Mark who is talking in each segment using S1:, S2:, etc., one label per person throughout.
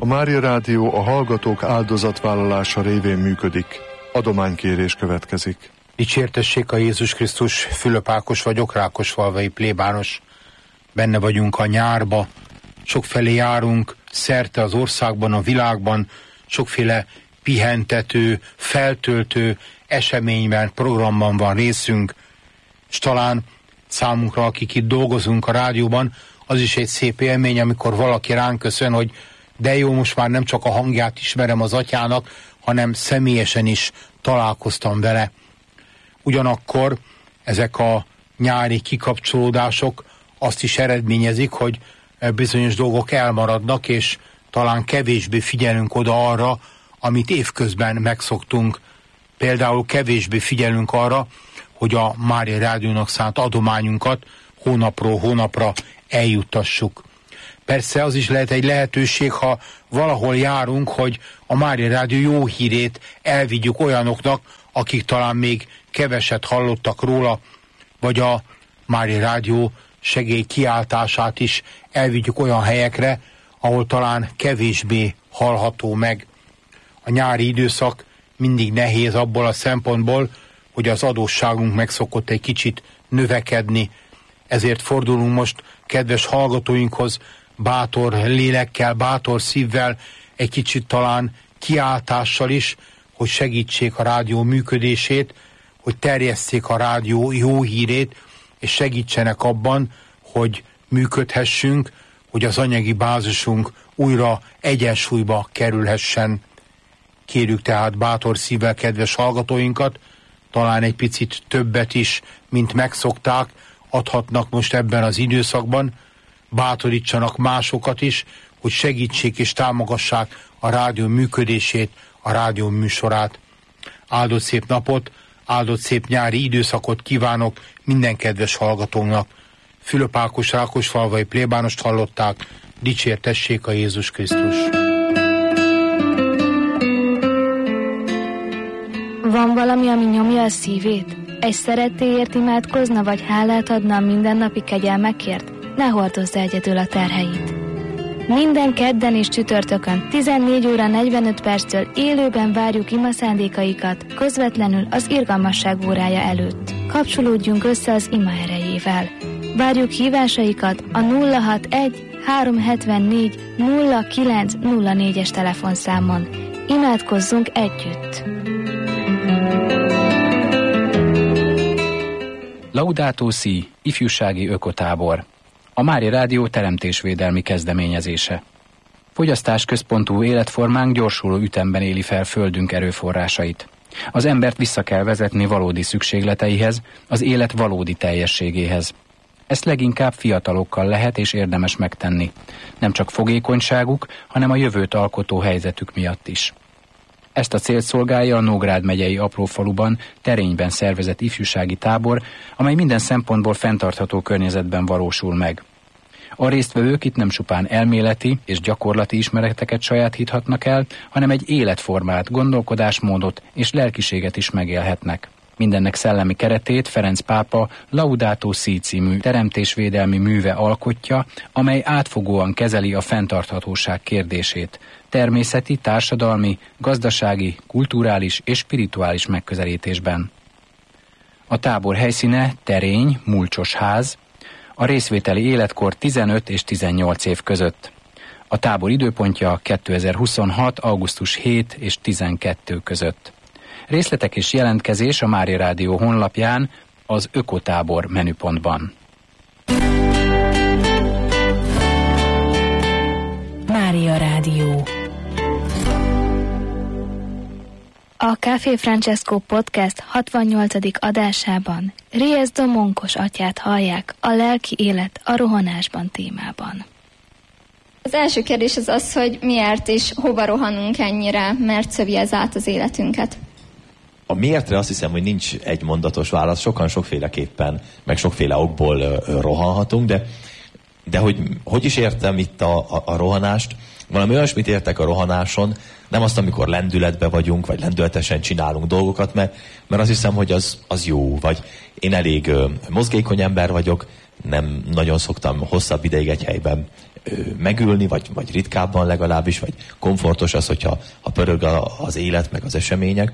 S1: A Mária Rádió a hallgatók áldozatvállalása révén működik. Adománykérés következik.
S2: Dicsértessék a Jézus Krisztus, Fülöp Ákos vagyok, Rákosfalvai plébános. Benne vagyunk a nyárba, sokfelé járunk, szerte az országban, a világban, sokféle pihentető, feltöltő eseményben, programban van részünk, és talán számunkra, akik itt dolgozunk a rádióban, az is egy szép élmény, amikor valaki ránk köszön, hogy de jó, most már nem csak a hangját ismerem az atyának, hanem személyesen is találkoztam vele. Ugyanakkor ezek a nyári kikapcsolódások azt is eredményezik, hogy bizonyos dolgok elmaradnak, és talán kevésbé figyelünk oda arra, amit évközben megszoktunk. Például kevésbé figyelünk arra, hogy a Mária Rádiónak szánt adományunkat hónapról hónapra eljuttassuk. Persze az is lehet egy lehetőség, ha valahol járunk, hogy a Mária Rádió jó hírét elvigyük olyanoknak, akik talán még keveset hallottak róla, vagy a Mária Rádió segélykiáltását is elvigyük olyan helyekre, ahol talán kevésbé hallható meg. A nyári időszak mindig nehéz abból a szempontból, hogy az adósságunk meg szokott egy kicsit növekedni. Ezért fordulunk most kedves hallgatóinkhoz bátor lélekkel, bátor szívvel, egy kicsit talán kiáltással is, hogy segítsék a rádió működését, hogy terjesszék a rádió jó hírét, és segítsenek abban, hogy működhessünk, hogy az anyagi bázisunk újra egyensúlyba kerülhessen. Kérjük tehát bátor szívvel kedves hallgatóinkat, talán egy picit többet is, mint megszokták, adhatnak most ebben az időszakban, bátorítsanak másokat is, hogy segítsék és támogassák a rádió működését, a rádió műsorát. Áldott szép napot, áldott szép nyári időszakot kívánok minden kedves hallgatónak. Fülöp Ákos, Rákosfalvai plébánost hallották, dicsértessék a Jézus Krisztus.
S3: Van valami, ami nyomja a szívét? Egy szerettéért imádkozna, vagy hálát adna a mindennapi kegyelmekért? Ne hordozz egyedül a terheit. Minden kedden és csütörtökön 14 óra 45 perctől élőben várjuk imaszándékaikat közvetlenül az irgalmasság órája előtt. Kapcsolódjunk össze az ima erejével. Várjuk hívásaikat a 061 374 0904-es telefonszámon. Imádkozzunk együtt!
S4: Laudato Si, ifjúsági ökotábor. A Mária Rádió teremtésvédelmi kezdeményezése. Fogyasztásközpontú életformánk gyorsuló ütemben éli fel földünk erőforrásait. Az embert vissza kell vezetni valódi szükségleteihez, az élet valódi teljességéhez. Ezt leginkább fiatalokkal lehet és érdemes megtenni. Nem csak fogékonyságuk, hanem a jövőt alkotó helyzetük miatt is. Ezt a célt szolgálja a Nógrád megyei Aprófaluban, Terényben szervezett ifjúsági tábor, amely minden szempontból fenntartható környezetben valósul meg. A résztvevők itt nem csupán elméleti és gyakorlati ismereteket sajátíthatnak el, hanem egy életformát, gondolkodásmódot és lelkiséget is megélhetnek. Mindennek szellemi keretét Ferenc pápa Laudato Si című teremtésvédelmi műve alkotja, amely átfogóan kezeli a fenntarthatóság kérdését, természeti, társadalmi, gazdasági, kulturális és spirituális megközelítésben. A tábor helyszíne Terény, Mulcsos ház, a részvételi életkor 15 és 18 év között. A tábor időpontja 2026. augusztus 7 és 12 között. Részletek és jelentkezés a Mária Rádió honlapján, az Ökotábor menüpontban.
S3: Mária Rádió. A Café Francesco Podcast 68. adásában Ries Domonkos atyát hallják a lelki élet a rohanásban témában.
S5: Az első kérdés az, hogy miért és hova rohanunk ennyire, mert szövi ez át az életünket.
S6: A miértre azt hiszem, hogy nincs egy mondatos válasz, sokan sokféleképpen, meg sokféle okból rohanhatunk, de hogy is értem itt a rohanást? Valami olyasmit értek a rohanáson, nem azt, amikor lendületbe vagyunk, vagy lendületesen csinálunk dolgokat, mert azt hiszem, hogy az jó, vagy én elég mozgékony ember vagyok, nem nagyon szoktam hosszabb ideig egy helyben megülni, vagy ritkábban legalábbis, vagy komfortos az, hogyha pörög az élet, meg az események,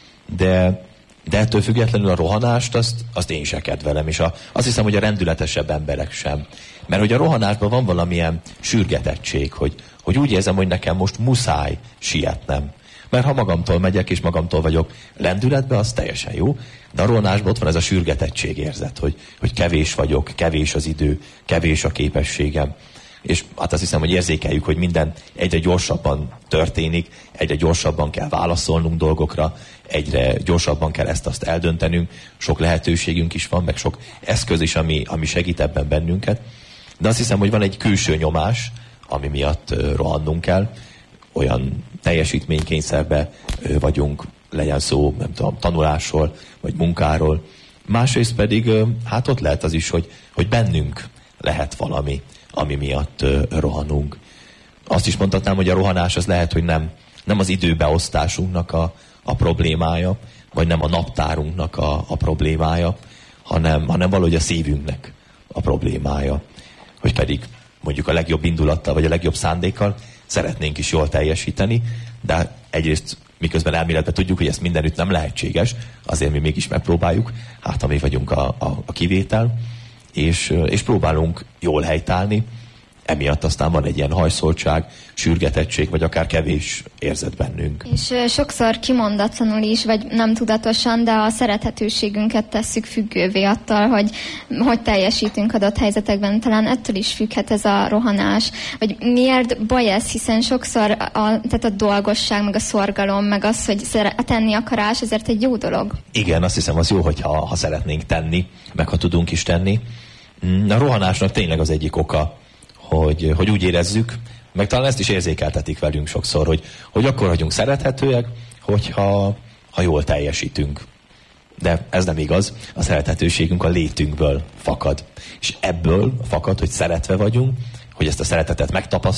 S6: de ettől függetlenül a rohanást, azt én se kedvelem, és azt hiszem, hogy a rendületesebb emberek sem. Mert hogy a rohanásban van valamilyen sürgetettség, hogy úgy érzem, hogy nekem most muszáj sietnem. Mert ha magamtól megyek, és magamtól vagyok lendületben, az teljesen jó, de a rohanásban ott van ez a sürgetettség érzet, hogy kevés vagyok, kevés az idő, kevés a képességem. És hát azt hiszem, hogy érzékeljük, hogy minden egyre gyorsabban történik, egyre gyorsabban kell válaszolnunk dolgokra, egyre gyorsabban kell ezt-azt eldöntenünk, sok lehetőségünk is van, meg sok eszköz is, ami segít ebben bennünket. De azt hiszem, hogy van egy külső nyomás, ami miatt rohannunk kell, olyan teljesítménykényszerbe vagyunk, legyen szó, nem tudom, tanulásról, vagy munkáról. Másrészt pedig, hát ott lehet az is, hogy bennünk lehet valami, ami miatt rohanunk. Azt is mondhatnám, hogy a rohanás az lehet, hogy nem az időbeosztásunknak a problémája, vagy nem a naptárunknak a problémája, hanem valahogy a szívünknek a problémája. Hogy pedig mondjuk a legjobb indulattal, vagy a legjobb szándékkal szeretnénk is jól teljesíteni, de egyrészt miközben elméletben tudjuk, hogy ez mindenütt nem lehetséges, azért mi mégis megpróbáljuk, hát ha mi vagyunk a kivétel, és próbálunk jól helytállni, emiatt aztán van egy ilyen hajszoltság, sürgetettség, vagy akár kevés érzet bennünk.
S5: És sokszor kimondatlanul is, vagy nem tudatosan, de a szerethetőségünket tesszük függővé attól, hogy teljesítünk adott helyzetekben. Talán ettől is függhet ez a rohanás. Vagy miért baj ez, hiszen sokszor tehát a dolgosság, meg a szorgalom, meg az, hogy a tenni akarás, ezért egy jó dolog.
S6: Igen, azt hiszem, az jó, hogyha szeretnénk tenni, meg ha tudunk is tenni. A rohanásnak tényleg az egyik oka, hogy úgy érezzük, meg talán ezt is érzékeltetik velünk sokszor, hogy akkor vagyunk szerethetőek, hogyha jól teljesítünk. De ez nem igaz, a szerethetőségünk a létünkből fakad. És ebből fakad, hogy szeretve vagyunk, hogy ezt a szeretetet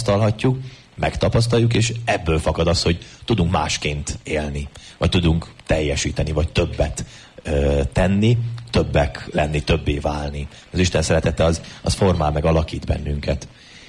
S6: megtapasztaljuk, és ebből fakad az, hogy tudunk másként élni, vagy tudunk teljesíteni, vagy többet tenni, többek lenni, többé válni. Az Isten szeretete az formál meg alakít bennünket.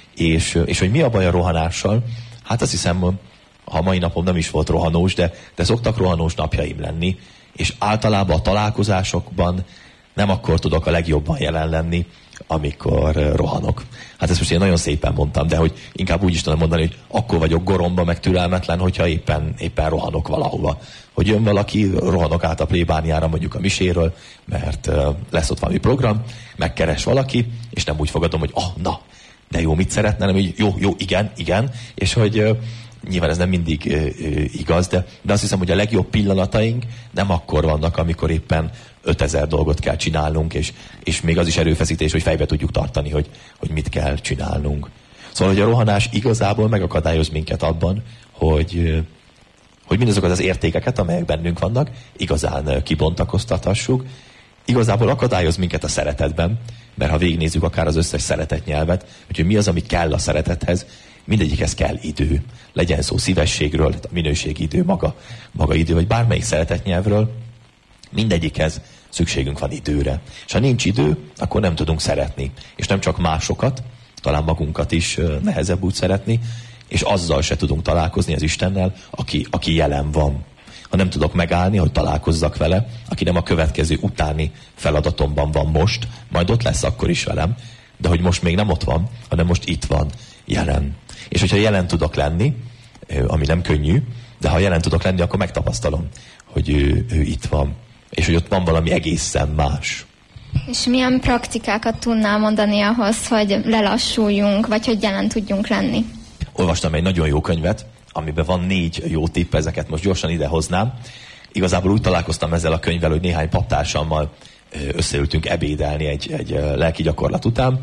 S6: És hogy mi a baj a rohanással? Hát azt hiszem, ha mai napom nem is volt rohanós, de szoktak rohanós napjaim lenni, és általában a találkozásokban nem akkor tudok a legjobban jelen lenni, amikor rohanok. Hát ezt most én nagyon szépen mondtam, de hogy inkább úgy is tudom mondani, hogy akkor vagyok goromba, meg türelmetlen, hogyha éppen rohanok valahova. Hogy jön valaki, rohanok át a plébániára mondjuk a miséről, mert lesz ott valami program, megkeres valaki, és nem úgy fogadom, hogy na, de jó, mit szeretne, nem hogy jó, igen, és hogy nyilván ez nem mindig igaz, de azt hiszem, hogy a legjobb pillanataink nem akkor vannak, amikor éppen 5000 dolgot kell csinálnunk, és még az is erőfeszítés, hogy fejbe tudjuk tartani, hogy mit kell csinálnunk. Szóval, hogy a rohanás igazából megakadályoz minket abban, hogy mindazokat az értékeket, amelyek bennünk vannak, igazán kibontakoztathassuk. Igazából akadályoz minket a szeretetben, mert ha végignézzük akár az összes szeretetnyelvet, hogy mi az, ami kell a szeretethez, mindegyikhez kell idő. Legyen szó szívességről, a minőségi idő, maga idő, vagy bármelyik szeretetnyelvről, mindegyikhez szükségünk van időre. És ha nincs idő, akkor nem tudunk szeretni. És nem csak másokat, talán magunkat is nehezebb úgy szeretni, és azzal se tudunk találkozni az Istennel, aki jelen van. Ha nem tudok megállni, hogy találkozzak vele, aki nem a következő utáni feladatomban van most, majd ott lesz akkor is velem, de hogy most még nem ott van, hanem most itt van, jelen. És hogyha jelen tudok lenni, ami nem könnyű, de ha jelen tudok lenni, akkor megtapasztalom, hogy ő itt van, és hogy ott van valami egészen más.
S5: És milyen praktikákat tudnál mondani ahhoz, hogy lelassuljunk, vagy hogy jelen tudjunk lenni?
S6: Olvastam egy nagyon jó könyvet, amiben van 4 jó tipp, ezeket most gyorsan idehoznám. Igazából úgy találkoztam ezzel a könyvvel, hogy néhány paptársammal összeültünk ebédelni egy lelki gyakorlat után,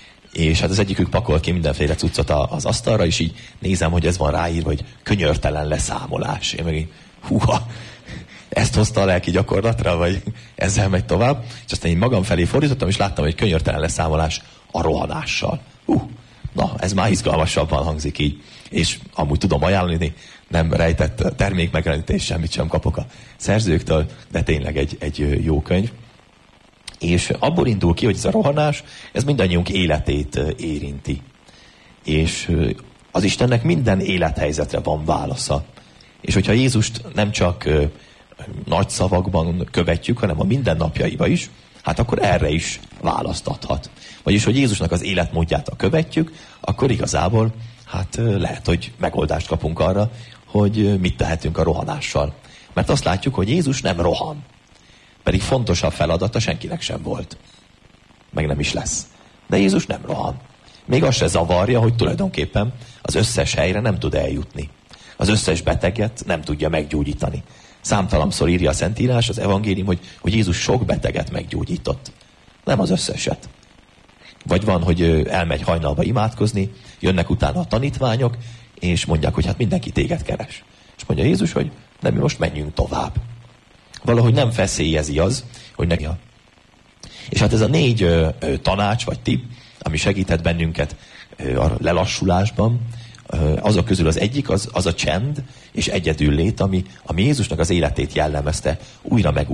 S6: és hát az egyikük pakol ki mindenféle cuccot az asztalra, és így nézem, hogy ez van ráírva, hogy könyörtelen leszámolás. Én meg így, ezt hozta a lelki gyakorlatra, vagy ezzel megy tovább. És aztán én magam felé fordítottam, és láttam, hogy könyörtelen leszámolás a rohanással. Na, ez már izgalmasabban hangzik így. És amúgy tudom ajánlani, nem rejtett termékmegjelenítés, semmit sem kapok a szerzőktől, de tényleg egy jó könyv. És abból indul ki, hogy ez a rohanás, ez mindannyiunk életét érinti. És az Istennek minden élethelyzetre van válasza. És hogyha Jézust nem csak nagy szavakban követjük, hanem a mindennapjaiba is, hát akkor erre is választ adhat. Vagyis, hogy Jézusnak az életmódját követjük, akkor igazából hát lehet, hogy megoldást kapunk arra, hogy mit tehetünk a rohanással. Mert azt látjuk, hogy Jézus nem rohan. Pedig fontosabb feladata senkinek sem volt. Meg nem is lesz. De Jézus nem rohan. Még azt se zavarja, hogy tulajdonképpen az összes helyre nem tud eljutni. Az összes beteget nem tudja meggyógyítani. Számtalanszor írja a Szentírás, az evangélium, hogy Jézus sok beteget meggyógyított. Nem az összeset. Vagy van, hogy elmegy hajnalba imádkozni, jönnek utána a tanítványok, és mondják, hogy hát mindenki téged keres. És mondja Jézus, hogy nem, mi most menjünk tovább. Valahogy nem feszélyezi az, hogy neki. És hát ez a 4 tanács vagy tipp, ami segített bennünket a lelassulásban, azok közül az egyik az a csend és egyedüllét, ami Jézusnak az életét jellemezte újra meg